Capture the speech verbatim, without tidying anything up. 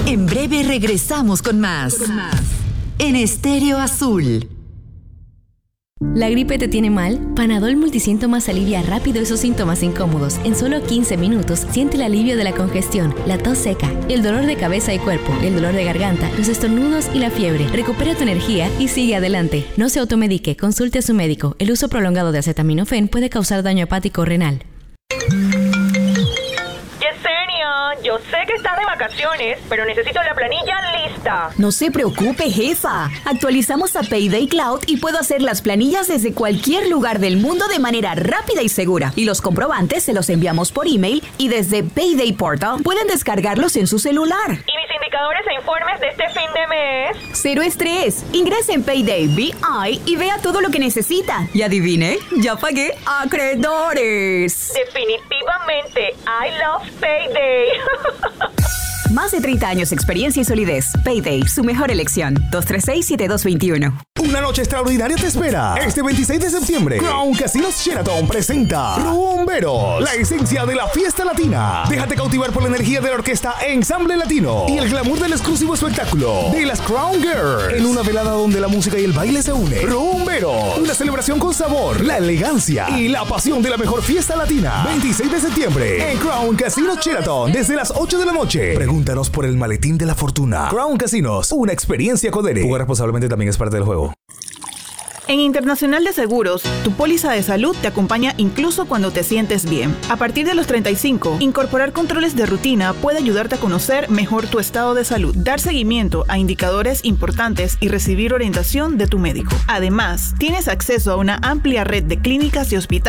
En breve regresamos con más. Con más. En Estéreo Azul. ¿La gripe te tiene mal? Panadol Multisíntomas alivia rápido esos síntomas incómodos. En solo quince minutos, siente el alivio de la congestión, la tos seca, el dolor de cabeza y cuerpo, el dolor de garganta, los estornudos y la fiebre. Recupera tu energía y sigue adelante. No se automedique, consulte a su médico. El uso prolongado de acetaminofén puede causar daño hepático o renal. Yo sé que estás de vacaciones, pero necesito la planilla lista. No se preocupe, jefa. Actualizamos a Payday Cloud y puedo hacer las planillas desde cualquier lugar del mundo de manera rápida y segura. Y los comprobantes se los enviamos por email y desde Payday Portal pueden descargarlos en su celular. ¿Y mis indicadores e informes de este fin de mes? Cero estrés. Ingrese en Payday B I y vea todo lo que necesita. Y adivine, ya pagué acreedores. Definitivamente, I love Payday. Más de treinta años de experiencia y solidez. Payday, su mejor elección. dos tres seis, siete dos dos uno. Una noche extraordinaria te espera. Este veintiséis de septiembre, Crown Casinos Sheraton presenta Rumberos, la esencia de la fiesta latina. Déjate cautivar por la energía de la orquesta Ensamble Latino y el glamour del exclusivo espectáculo de las Crown Girls. En una velada donde la música y el baile se unen. Rumberos, una celebración con sabor, la elegancia y la pasión de la mejor fiesta latina. veintiséis de septiembre, en Crown Casinos Sheraton, desde las ocho de la noche. Pregúntanos por el maletín de la fortuna. Crown Casinos, una experiencia Codere. Jugar responsablemente también es parte del juego. En Internacional de Seguros, tu póliza de salud te acompaña incluso cuando te sientes bien. A partir de los treinta y cinco, incorporar controles de rutina puede ayudarte a conocer mejor tu estado de salud, dar seguimiento a indicadores importantes y recibir orientación de tu médico. Además, tienes acceso a una amplia red de clínicas y hospitales